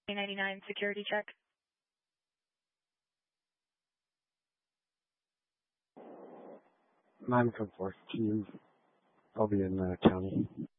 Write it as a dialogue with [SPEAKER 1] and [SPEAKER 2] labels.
[SPEAKER 1] 99 security check.
[SPEAKER 2] I'm from 4th Team. I'll be in county.